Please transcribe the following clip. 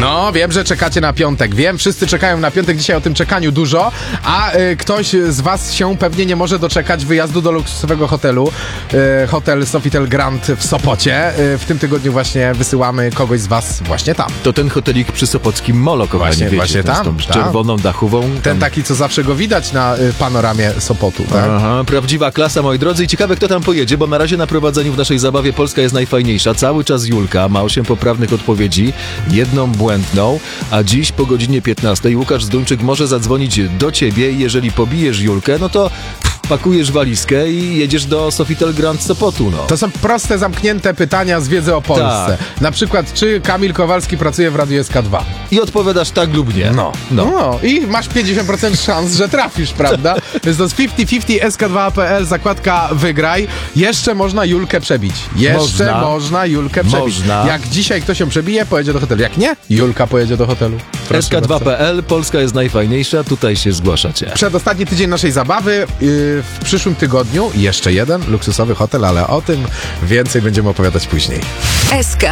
No, wiem, że czekacie na piątek. Wiem, wszyscy czekają na piątek. Dzisiaj o tym czekaniu dużo, a ktoś z was się pewnie nie może doczekać wyjazdu do luksusowego hotelu. Hotel Sofitel Grand w Sopocie. W tym tygodniu właśnie wysyłamy kogoś z was właśnie tam. To ten hotelik przy sopockim Molo, kochani, Właśnie wiecie, tam, z tą czerwoną dachową. Ten taki, co zawsze go widać na panoramie Sopotu, tak? Aha, prawdziwa klasa, moi drodzy. I ciekawe, kto tam pojedzie, bo na razie na prowadzeniu w naszej zabawie Polska jest najfajniejsza. Cały czas Julka ma 8 poprawnych odpowiedzi, 1 błędną, a dziś po godzinie 15 Łukasz Zduńczyk może zadzwonić do ciebie i jeżeli pobijesz Julkę, no to pakujesz walizkę i jedziesz do Sofitel Grand Sopotu, no. To są proste, zamknięte pytania z wiedzy o Polsce. Tak. Na przykład, czy Kamil Kowalski pracuje w Radiu SK2? I odpowiadasz tak lub nie. No. I masz 50% szans, że trafisz, prawda? Więc to jest 50-50 SK2.pl, zakładka wygraj. Jeszcze można Julkę przebić. Można Julkę przebić. Jak dzisiaj ktoś ją przebije, pojedzie do hotelu. Jak nie, Julka pojedzie do hotelu. SK2.pl, Polska jest najfajniejsza, tutaj się zgłaszacie. Przedostatni tydzień naszej zabawy. W przyszłym tygodniu jeszcze jeden luksusowy hotel, ale o tym więcej będziemy opowiadać później. SK